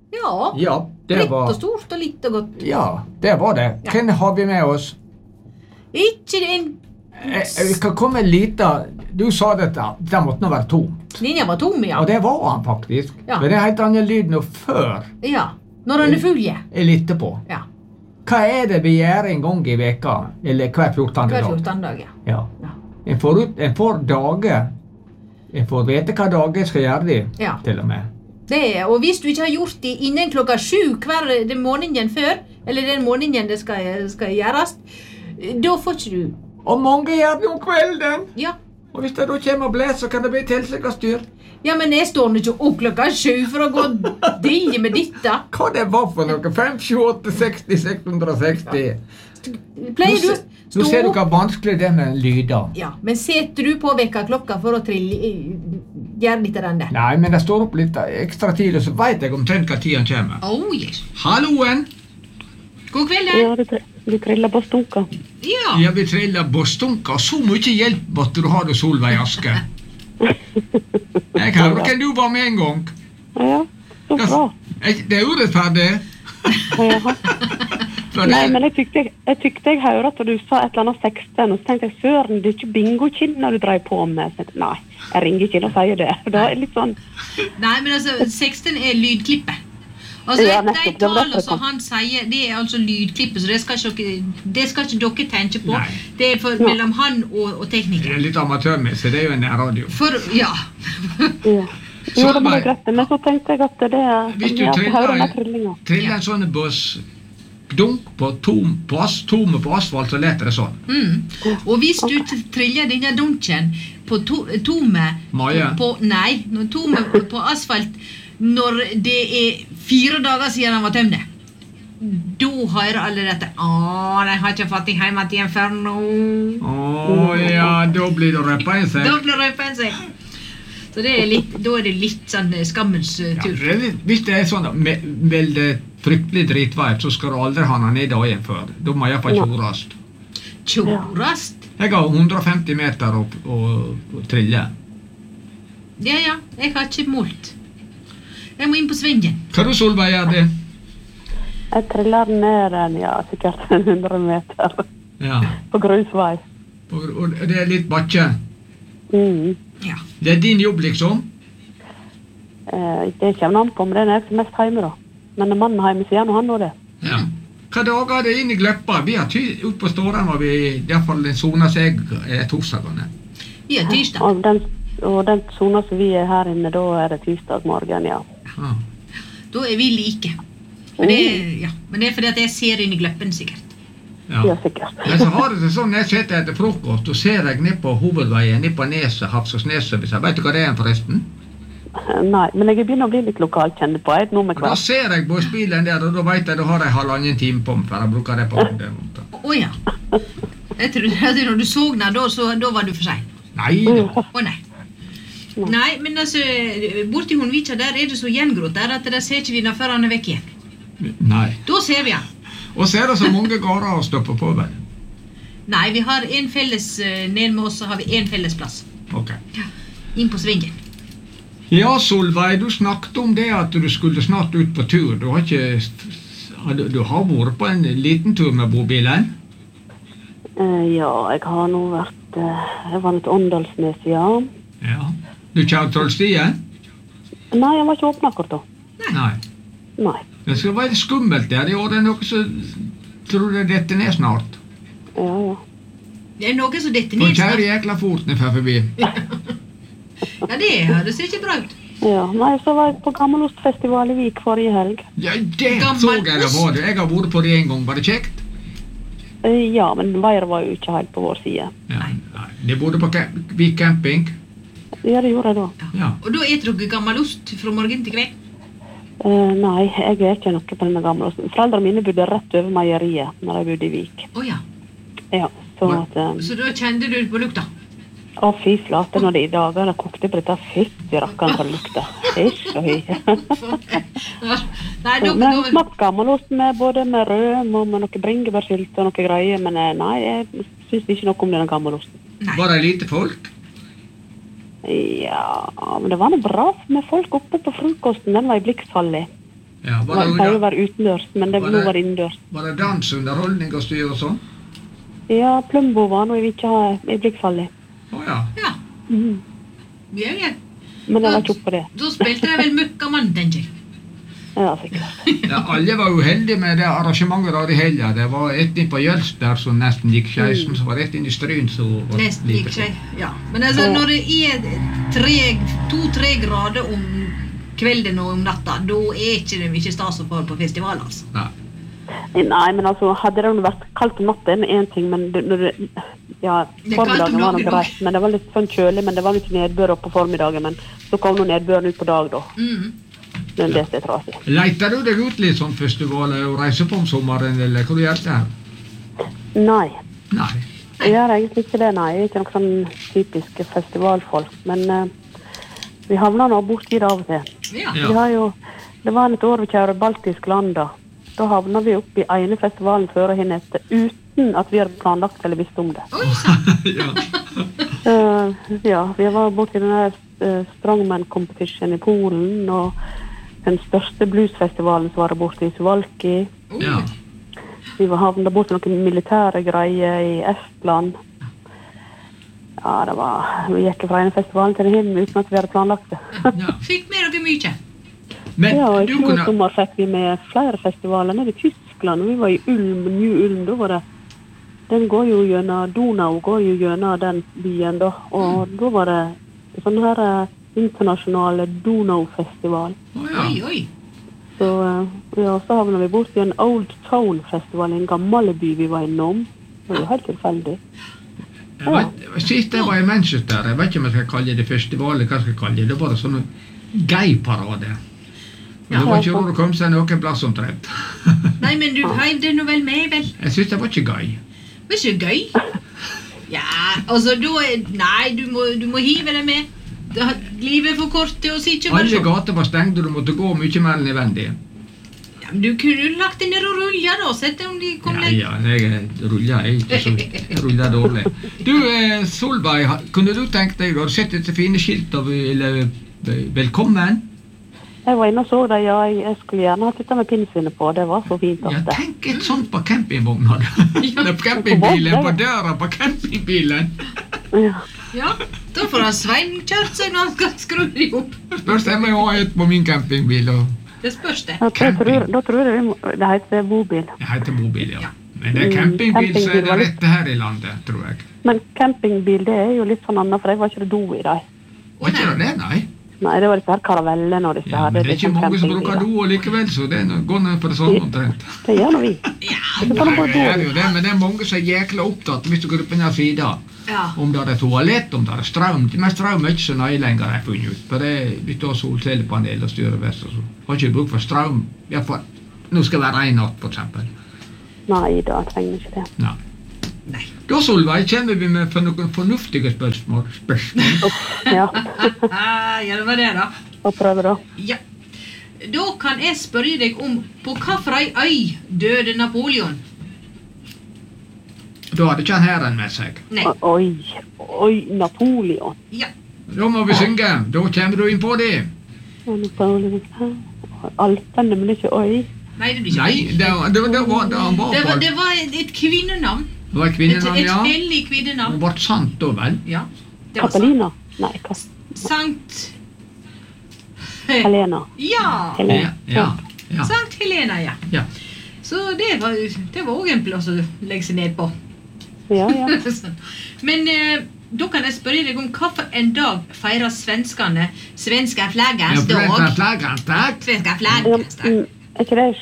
Ja, Ja, det Litt var... og stort og litt og godt. Ja, det var det. Ja. Hvem har vi med oss? Ikke en... Vi kan komme lite... Du sa dette, det måtte nå være tom. Ninja var tom, ja. Og det var han faktisk. Ja. Men det er helt annen lyd nå før Ja, når han er full, ja. jeg lytter på. Ja, Hva er det vi gjør en gang i veka? Eller hver 14. hver dag? 14 dag, ja. Ja. Ja. En får dager. En får vite hva dager skal gjøre det, Ja. til og med. Det er, og hvis du ikke har gjort det innen klokka 7 hver den morgenen før, eller den morgenen det skal gjøres, da får ikke du... Og mange gjør det om kvelden. Ja. Og hvis det da kommer og blåser, så kan det bli tilsikkerstyr. Ja, men jeg står nå ikke opp klokka 7 for å gå og dille med dette. Hva det var for noe? 5, 7, 8, 60, 660. Pleier du å Nå ser du stå hva vanskelig det er med lyder. Ja, men setter du på vekka klokka for å gjøre litt av den der? Nei, men det står opp litt ekstra tidlig, så vet jeg omtrent hva tiden kommer. Oh, yes. Halloen! God kveld, Ja, du triller bostunka. Ja. Ja, vi triller bostunka, og så mye hjelp måtte du ha da, Solveig Aske. Jeg hører hvem du var med en gang. Ja, så bra. Det er urettferdig. Jaha. For Nei, det- men jeg tykte jeg hørte at du sa et eller annet 16, og så tenkte jeg, søren, det er ikke bingo-kinner du dreier på med. Så jeg tenkte, nei, jeg ringer ikke inn og sier det. Da er det litt sånn, Nei, men altså, 16 er lydklippet. Altså, Ja, de nettopp, det var tallene derfor som jeg kom. han sier, det er altså lydklippet, så det skal ikke dere tenke på. Nei. Det er for, mellom han og Det teknikeren. er litt amatørmessig, det er jo en nærradio. For, ja. ja. Jo, det var greit, men så tenkte jeg at det er, Hvis du ja, så hører den triller trillinga. en sånn boss, dunk på tome på asfalt, så leter det sånn. Og hvis du triller denne dunken på tome Maja. Nei, tome på asfalt når det er 4 dager siden han var tømt, da hører alle dette. De har ikke fått deg hjem igjen før nå. Ja, da blir det røppa i seg. Da blir det på en seg. Så det er litt, da er det litt sånn skammens Ja, tur. det er litt- hvis det er sånn veldig fryktelig dritvær, så skal du aldri ha den ned dagen før. Da må jeg få kjorast. Tjorast. Jeg har 150 meter å trille. Ja, jeg har ikke målt. Jeg må inn på svingen. Hva du, Solveig, gjør det? Jeg triller ned en, ja, sikkert 100 meter Ja. på grusvei. Og det er litt bakke. Ja. Det er din jobb, liksom? Det kommer an på om det er jeg som er mest hjemme da. Men når mannen er hjemme, så gjør nå han nå det. Ja. Hva dager er det inn i Gleppa? Vi har ut på Ståren, var vi i hvert fall den sona seg torsdagene. Ja, tirsdag. Og den zona som vi er her inne, da er det tirsdag morgen, ja. Ja. Da er vi like. Men det er fordi at jeg ser inn i gløppen, sikkert. Ja, Ja. sikkert. Men så har det sånn, når jeg sitter etter frokost, og ser jeg ned på hovedveien, ned på Neset, Hapsåsneset, hvis jeg vet du hva det er forresten? Nei, men jeg begynner å bli litt lokalkjent på et nummer Og da hver. ser jeg bussbilen der, og da vet jeg da har jeg 1,5 time på meg, for jeg bruker det på den måten. Åja. Jeg trodde at når du så den, da var du for seg. Nei da. Å nei. Nei, men altså, borti Hundvika der er det så gjengrått der at der ser ikke vi den før han er vekk igjen. Nei. Da ser vi han. Og så er det så mange gårder å stoppe på, vel? Nei, vi har en felles, ned med oss så har vi en felles plass. Ok. Inn på svingen. Ja, Solveig, du snakket om det at du skulle snart ut på tur. Du har ikke... Du har vært på en liten tur med bobilen? Ja, jeg har nå vært... Jeg var litt Åndalsnes, ja. Ja. Du kjører Trollstien? Nei, jeg var ikke åpnet akkurat da. Nei. Nei. Det skal være skummelt der. I år er det noe som tror det detter ned snart. Ja. Det er noe som detter For ned kjære snart. jækla fort ned for forbi. Ja, det høres ikke bra ut. Ja, nei, så var jeg på Gammelostfestival i Vik forrige helg. Ja, det Gammel så jeg det ost. var det. Jeg har vært på det en gang. Var det kjekt? Ja, men været var jo ikke helt på vår side. Ja. Nei. Det bodde på Vik camping. Ja, det gjorde jeg da. Ja. Og da eter dere gammel ost fra morgen til kveld? Nei, jeg er ikke noe på denne Gammelosten. Foreldrene mine bodde rett over meieriet når jeg bodde i Vik. Åja. Ja, så at... Så da kjente du på lukta? Å, fy flate, når det i dag er det kokte på dette fytti rakkeren for lukta. Hysj og hy. Nei, Men jeg har smakt gammelost med både med røm og med noe bringebærsylt og noe greier, men nei, jeg synes ikke noe om denne gammelosten. Var det lite folk? Ja, men det var noe bra med folk oppe på frokosten, den var i blikksfallet. Ja, Det pleier å være utendørs, men nå var det innendørs. Var det dans, underholdning og styr og sånn? Ja, Plumbo var noe jeg vil ikke ha øyeblikksfallet. Åja. Ja. Ja. Men jeg var ikke oppe på det. Da spilte jeg vel Møkkamann, tenker jeg. Ja, sikkert. Ja, alle var uheldige med det arrangementet der i helga. Det var et inn på Jølsberg som nesten gikk skeis, så var det et inn i Stryn som var Nesten gikk seg, ja. Men altså, når det er 2-3 grader om kvelden og om natta, da er ikke det mye stas å få på festival, altså. Nei, men altså, hadde det vært kaldt om natten med en ting, men formiddagen var noe greit, men det var litt sånn kjølig, men det var litt nedbør opp på formiddagen, men så kom noe nedbør ut på dag da. Men det er trasig. Leiter du deg ut litt sånn festivaler og reiser på om sommeren, eller hva du gjør det her? Nei. Nei. Jeg gjør egentlig ikke det, nei. Jeg er ikke noen sånn typiske festivalfolk, men vi havner nå borti det av og til. Ja. Vi har jo, det var et år vi kjører baltisk land da. Da havner vi opp i ene festivalen før og henne etter, uten at vi har planlagt eller visst om det. Oi, sant. Ja. Vi var borti denne Strongman Competition i Polen, og den største bluesfestivalen som var borte i Suwałki. Ja. Vi var havnet borte noen militære greier i Estland. Ja, vi gikk fra en festivalen til en henne uten at vi hadde planlagt det. Ja. Fikk med dere mye. Men Ja, og i du fjor kunne... sommer fikk vi med flere festivaler nede i Tyskland, og vi var i New Ulm, da var det, den går jo gjennom, Donau går jo gjennom den byen da, og da var det sånn her internasjonale Donau-festival. Ja. Oi. Så så havnet vi bort i en Old Town-festival i en gammel by vi var innom. Det var jo helt tilfeldig. Sist jeg var i Manchester, jeg vet ikke om jeg skal kalle det festival, hva skal jeg kalle det, det var sånne gay-parade. Det var ikke råd å komme seg noen plass omtrent. Nei, men du heiv det nå vel med, vel? Jeg synes det var ikke gøy. Det var ikke gøy. Ja, altså, nei, du må hive det med. Livet er for kort til å si ikke bare Alle sånn. gater var stengt, og du måtte gå mye mer enn nødvendig. Ja, men du kunne jo lagt det ned og rulle da, sett om de kom ned. Ja, jeg ruller ikke så, jeg ruller dårlig. Du, Solveig, kunne du tenkt deg, du har sett dette fine skiltet, eller velkommen? Jeg var inne og så det, ja, jeg skulle gjerne ha tittet med pinnsvinnet på, det var så fint Ja, ofte. tenk et sånt på campingvognen. Campingbilen, på døra på campingbilen. Ja. Ja, da får han Svein kjørt seg når han skal skru de opp. Spørs jeg må jo ha et på min campingbil, og Det spørs det. Da tror jeg det heter bobil. jeg heter mobil, ja. Men det er campingbil, så er det rette her i landet, tror jeg. Men campingbil, det er jo litt sånn annet, for jeg var ikke det do i det. Var ikke det, nei? Nei, det var disse her karavellene og disse Ja, her. men det er ikke liksom mange som bruker campingbiler. do likevel, så det går ned på det samme omtrent. Det gjør nå vi. Ja, Det kan Nei, bare det er do. jo det, men det er mange som er jækla opptatt, hvis du går opp på denne siden. ja. Om det er toalett, om det er strøm. Men strøm er ikke så nøye lenger, jeg har funnet ut. For det hvis du har solcellepanel og styreverst, så har ikke bruk for strøm. I hvert fall, nå skal det være en natt, for eksempel. Nei, da trenger vi ikke det. Nei. Nei. Da, Solveig, kommer vi med for noen fornuftige spørsmål. Ja, Ja, det var det da. og prøve da. Ja. Da kan jeg spørre deg om på hvilken øy døde Napoleon? Da hadde ikke han hæren med seg. Nei. Oi, Napoleon. Ja. Da må vi synge. Da kommer du inn på det. Napoleon. Alpene, men ikke oi. Nei, det blir ikke Nei, det var han var på. Det var et kvinnenavn. Det var Et kvinnenavn, ja. hellig Det kvinnenavn. ble sant da, vel? Ja. Det var sant. Katalina? Nei, Sankt Helena. Ja. Helena. Ja. Sankt Helena, ja. Ja. Så det var også en plass å legge seg ned på. Ja. Men da kan jeg spørre deg om hva for en dag feirer svenskene svenska flaggans dag? Flaggans dag. Svenska flaggans dag. Er ikke det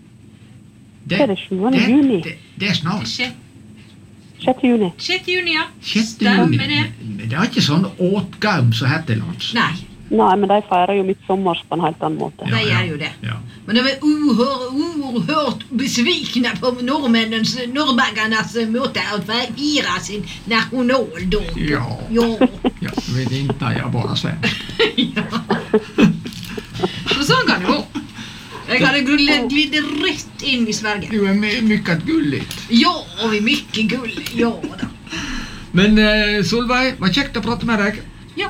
7. juni? Det er snart. 6. juni. 6. juni, ja. 6. Stemmer juni. det. Men det er ikke sånn åtgaum som heter lands. Nei, Nei, men de feirer jo midtsommers på en helt annen måte. de gjør jo det. Ja. Men de er oerhört besvikne på nordbaggernes måte å feire sin nasjonaldag. Ja. Ja. Ja, vi inte jag bara svensk. Så sånn kan det gå. Jeg hadde glidd rett inn i Sverige. Du är mycket gulligt. Ja, vi er mye gull. Ja da. Men Solveig, var kjekt å prate med deg. Ja,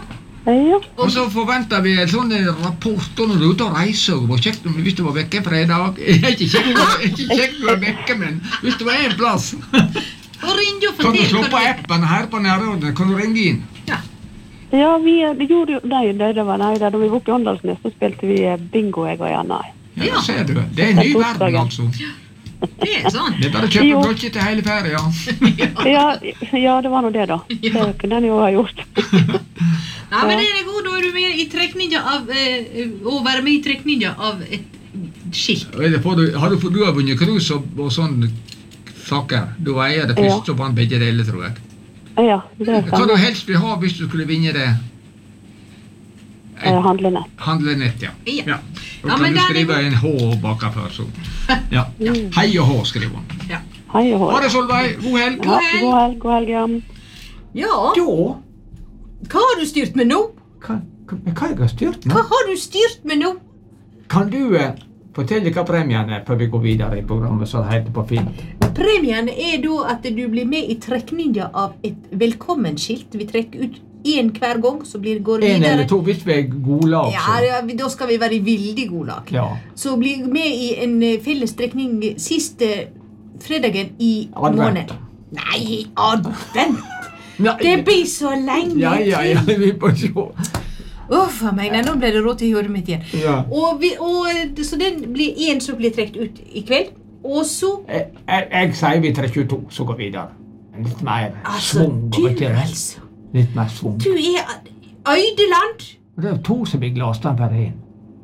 Ja. Og så forventer vi en sånn rapport når du er ute og reiser, og kjekt hvis du var vekke for en dag. Ikke kjekt å være vekke, men hvis du var en plass, Og ring og kan du fortell slå hva på appen her på nærrådet, kan du ringe inn. Ja, det gjorde jo, det var nei, da vi var oppe i Åndalsnes, så spilte vi bingo, jeg og Janne. Ja, ser du. Det er en ny verden, altså. Det er sånn. Det er bare å kjøpe blokket til hele ferie, Ja, det var nå det da. Ja. Det kunne den jo ha gjort. Nei, men det er god, da er du med i trekninga av, å være med i trekninga av et skilt. Du har vunnet krus og sånne saker. Du eier det første som vant begge deler, tror jeg. Ja, det er Hva du sant. helst vil ha hvis du skulle vinne det? Handlenett. Handlenett, ja. Ja. Da Ja, kan men du der er skrive god. en H bakenfor, så. Ja. Hei og H, skriver hun. Ja. Hei og hå. Ha det, Solveig. God helg. Ja, god helg, ja. Ja, Ja, hva har du styrt med nå? hva jeg har styrt Hva har du styrt med nå? Kan du fortelle hva premien er før vi går videre i programmet, så det heter på fint? Premien er da at du blir med i trekninga av et velkommenskilt. Vi trekker ut en hver gang, så går det En videre. eller to, hvis vi er gode lag, Ja, så. da skal vi være i veldig god lag. Ja. Så bli med i en felles trekning siste fredagen i Advent. måneden. Nei, advent! Nei, Det blir så lenge ja, til. vi får se. Uff a meg, nei, nå ble det råd til hodet mitt igjen. Ja. Så den blir en som blir trukket ut i kveld. Og så Jeg sier vi trekker 2, så går vi videre. Litt mer svung. du, over til det. altså. Litt mer svung. Du er Øydeland. Det er 2 som blir glasstand per 1.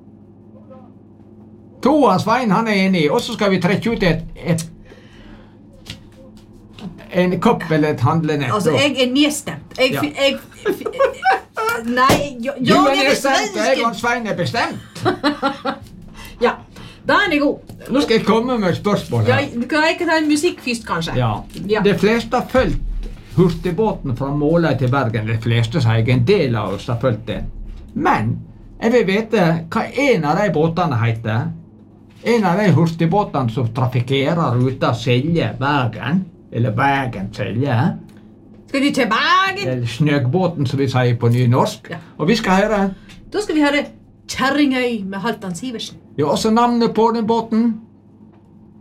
2 av Svein, han er enig, og så skal vi trekke ut en kopp eller et handlenett. Altså, jeg er nedstemt. Ja. Nei, Du jeg er er nedstemt, og jeg og svensken. Svein er bestemt. Ja, da er det god. Nå skal jeg komme med et spørsmål Ja, her. kan jeg ta en musikk først, kanskje? Ja. Ja. De fleste har fulgt hurtigbåten fra Måløy til Bergen. De fleste sier jeg, en del av oss har fulgt den. Men jeg vil vite hva en av de båtene heter. En av de hurtigbåtene som trafikkerer ruta Selje-Bergen. Eller Bergen-Selje. Skal vi til Bergen? Eller Snøgbåten, som vi sier på nynorsk. Ja. Og vi skal høre Da skal vi høre Kjerringøy med Halvdan Sivertsen. ja, også navnet på den båten.